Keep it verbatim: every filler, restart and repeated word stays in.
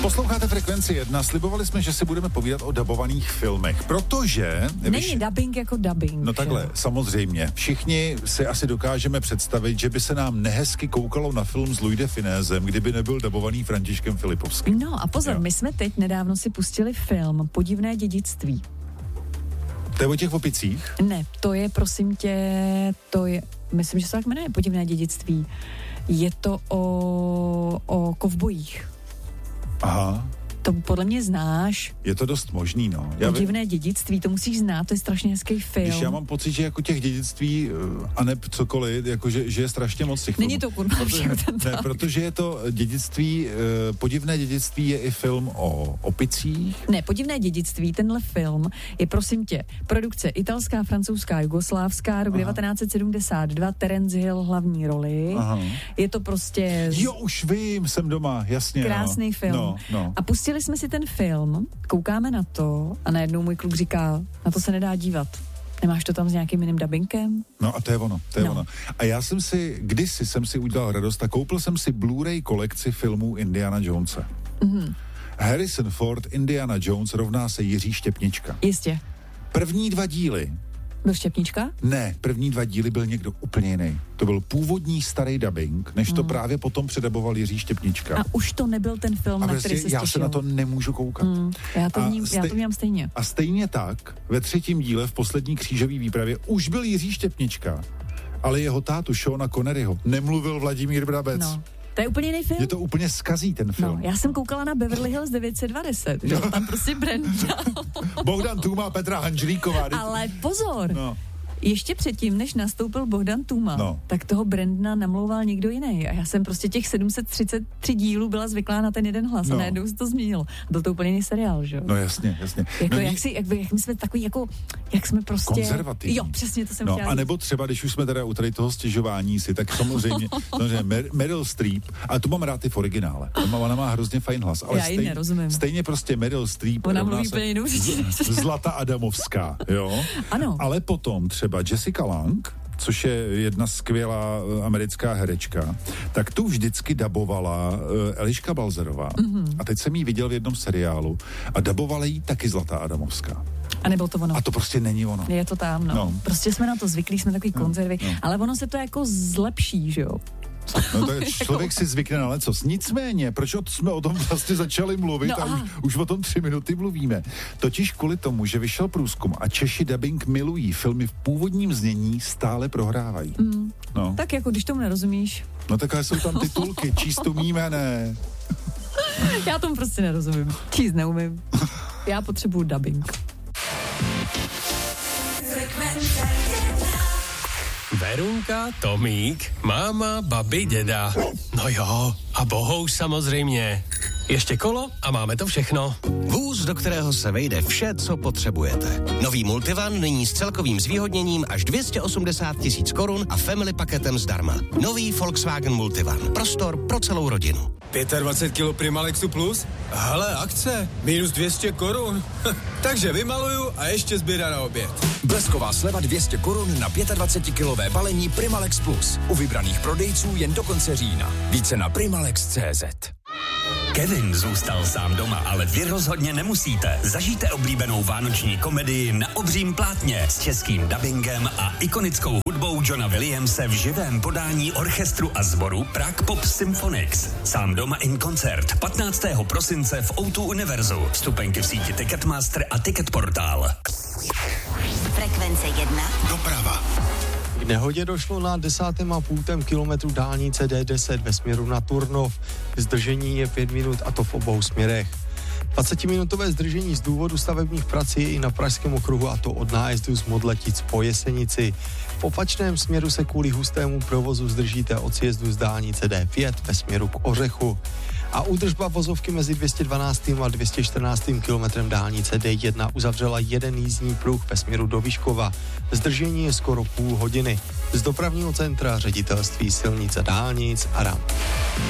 Posloucháte Frekvenci jedna, slibovali jsme, že si budeme povídat o dabovaných filmech, protože... Není víš, dubbing jako dubbing. No takhle, jo? samozřejmě. Všichni si asi dokážeme představit, že by se nám nehezky koukalo na film s Louis de Finézem, kdyby nebyl dabovaný Františkem Filipovským. No a pozor, Jo. my jsme teď nedávno si pustili film Podivné dědictví. To je o těch opicích? Ne, to je, prosím tě, to je, myslím, že se tak jmenuje Podivné dědictví. Je to o, o kovbojích. Aha. To podle mě znáš. Je to dost možný, no. Já Podivné vím, dědictví, to musíš znát, to je strašně hezký film. když já mám pocit, že jako těch dědictví, uh, a ne cokoliv, jako že, že je strašně moc těch Není filmů. to kurva Protože, ne, protože je to dědictví, uh, Podivné dědictví je i film o opicích. Ne, Podivné dědictví, tenhle film je, prosím tě, produkce italská, francouzská, jugoslávská, rok Aha. devatenáct set sedmdesát dva, Terence Hill hlavní roli. Aha. Je to prostě z... Jo, už vím, jsem doma, jasně. krásný no. film. No, no. A pustili jsme si ten film, koukáme na to a najednou můj kluk říká, na to se nedá dívat. Nemáš to tam s nějakým jiným dubbingem? No a to je ono, to je No. ono. A já jsem si, kdysi jsem si udělal radost a koupil jsem si Blu-ray kolekci filmů Indiana Jonese. Mhm. Harrison Ford, Indiana Jones rovná se Jiří Štěpnička. Jistě. První dva díly, Byl Štěpnička? ne, první dva díly byl někdo úplně jiný. To byl původní starý dubbing, než to právě potom předaboval Jiří Štěpnička. A už to nebyl ten film, A na prostě který se já se na to nemůžu koukat. Mm, já, to A vním, já stej- to vnímám stejně. A stejně tak, ve třetím díle v poslední křížové výpravě už byl Jiří Štěpnička, ale jeho tátu Seana Conneryho nemluvil Vladimír Brabec. No. To je úplně jiný film. Je to úplně skazí ten No, film. já jsem koukala na Beverly Hills devět set dvacet, že jo, tam prostě Brenda. Bohdan Tůma, Petra Hanžlíková. Ale pozor, No. ještě předtím, než nastoupil Bohdan Tůma, No. tak toho Brandna namlouval někdo jiný. A já jsem prostě těch sedm set třicet tři dílů byla zvyklá na ten jeden hlas No. a najednou se to změnilo. Byl to úplně jiný seriál, že jo? No jasně, jasně. Jako no, jak, ní- si, jak, jak my jsme takový, jako, jak jsme prostě... Konzervativní. Jo, přesně, to jsem No, chtěla a říct. nebo třeba, když už jsme teda u tady toho stěžování si, tak samozřejmě, samozřejmě Mer- Meryl Streep, ale tu mám rád i v originále. Ona, ona má hrozně fajn hlas. Ale Já ji stejně, nerozumím. Stejně prostě Meryl Streep. Ona rovná mluví se úplně jinou řečí. Zlata Adamovská, jo? Ano. Ale potom třeba Jessica Lange, což je jedna skvělá eh, americká herečka, tak tu vždycky dabovala uh, Eliška Balzerová. Mm-hmm. A teď jsem ji viděl v jednom seriálu a dabovala jí taky Zlatá Adamovská. A nebyl to ono. A to prostě není ono. Je to tam, no. No. Prostě jsme na to zvyklí, jsme takový konzervy, no. ale ono se to jako zlepší, že jo? No tak člověk si zvykne na lecos. Nicméně, proč jsme o tom vlastně začali mluvit No a už, a- už o tom tři minuty mluvíme. Totiž kvůli tomu, že vyšel průzkum a Češi dubbing milují, filmy v původním znění stále prohrávají. Mm. No. Tak jako, když tomu nerozumíš, no takhle jsou tam titulky, číst umíme, ne. já tomu prostě nerozumím. Číst neumím. Já potřebuju dubbing. Verunka, Tomík, máma, babi, děda. No jo, a bohouš samozřejmě. Ještě kolo a máme to všechno. Vůz, do kterého se vejde vše, co potřebujete. Nový Multivan nyní s celkovým zvýhodněním až dvě stě osmdesát tisíc korun a family paketem zdarma. Nový Volkswagen Multivan. Prostor pro celou rodinu. dvacet pět kilo Primalexu Plus? Hele, akce, minus dvě stě korun. Takže vymaluju a ještě zběra na oběd. Blesková sleva dvě stě korun na dvacetkilové balení Primalex Plus. U vybraných prodejců jen do konce října. Více na primalex tečka cé zet. Kevin zůstal sám doma, ale vy rozhodně nemusíte. Zažijte oblíbenou vánoční komedii na obřím plátně s českým dabingem a ikonickou hudbou Johna Williamse v živém podání orchestru a sboru Prague Pop Symphonics. Sám doma in koncert patnáctého prosince v ó dva Univerzu. Vstupenky v síti Ticketmaster a Ticketportál. Frekvence jedna. Doprava. K nehodě došlo na desátém a půltém kilometru dálnice D deset ve směru na Turnov. Zdržení je pět minut a to v obou směrech. dvacetiminutové zdržení z důvodu stavebních prací je i na Pražském okruhu a to od nájezdu z Modletic po Jesenici. V opačném směru se kvůli hustému provozu zdržíte od sjezdu z dálnice D pět ve směru k Ořechu. A údržba vozovky mezi dvě stě dvanáctým a dvě stě čtrnáctým kilometrem dálnice D jedna uzavřela jeden jízdní pruh ve směru do Vyškova. Zdržení je skoro půl hodiny. Z dopravního centra Ředitelství silnic a dálnic Adam.